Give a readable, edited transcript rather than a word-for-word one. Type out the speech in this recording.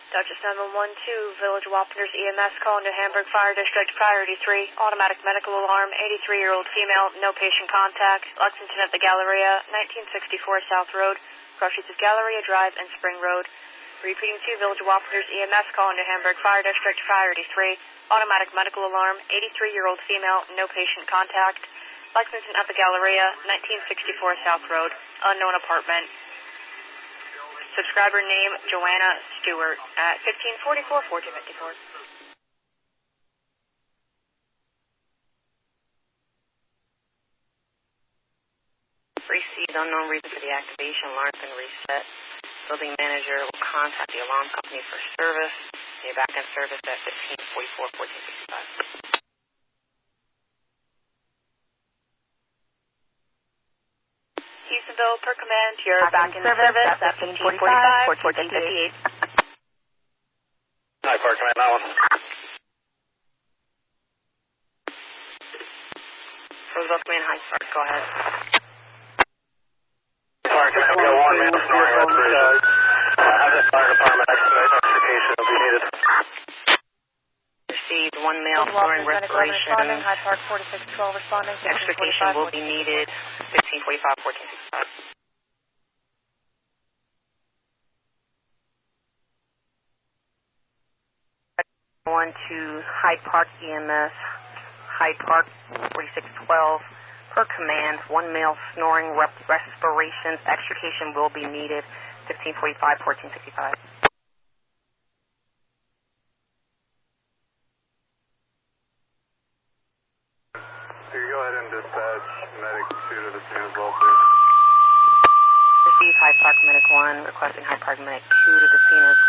Dutchess 912, Village Wapenders EMS call into Hamburg Fire District, priority 3, automatic medical alarm, 83-year-old female, no patient contact, Lexington at the Galleria, 1964 South Road, cross streets of Galleria Drive and Spring Road. Repeating to Village Wapenders EMS call into Hamburg Fire District, priority 3, automatic medical alarm, 83-year-old female, no patient contact, Lexington at the Galleria, 1964 South Road, unknown apartment. Subscriber name, Joanna Stewart, at 1544-1454. Received unknown reason for the activation. Alarm's been reset. Building manager will contact the alarm company for service. Be back in service at 1544-1455. Houstonville, per command, you're back in service at 1545-1458. Hi, Park Command, that one. Roosevelt Command, High Park, go ahead. Park Command, we got one man snoring respiration. Have the fire department expedite extrication will be needed. Received one male snoring respiration. High Park 4612 responding. Extrication will be needed. 1545-1455. One to Hyde Park EMS, Hyde Park 4612. Per command, one male snoring respirations. Extrication will be needed. 1545-1455. So you go ahead and dispatch medic 2 to the scene as well, please. Receive Hyde Park Medic 1, requesting Hyde Park Medic 2 to the scene as